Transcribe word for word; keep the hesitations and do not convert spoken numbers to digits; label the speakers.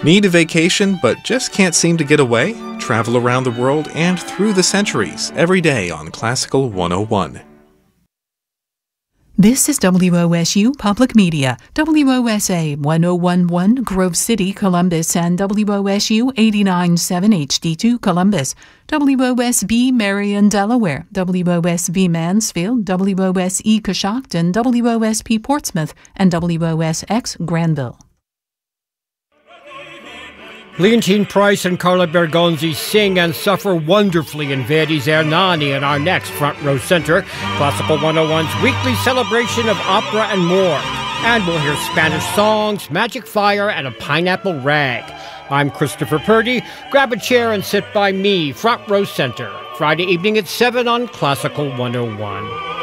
Speaker 1: Need a vacation but just can't seem to get away? Travel around the world and through the centuries every day on Classical one oh one.
Speaker 2: This is W O S U Public Media, W O S A one oh one point one Grove City, Columbus, and W O S U eighty-nine point seven H D two Columbus, W O S B Marion, Delaware, W O S B Mansfield, W O S E Coshocton, W O S P Portsmouth, and W O S X Granville.
Speaker 3: Leontine Price and Carla Bergonzi sing and suffer wonderfully in Verdi's Hernani in our next Front Row Center, Classical one oh one's weekly celebration of opera and more. And we'll hear Spanish songs, magic fire, and a pineapple rag. I'm Christopher Purdy. Grab a chair and sit by me, Front Row Center, Friday evening at seven on Classical one oh one.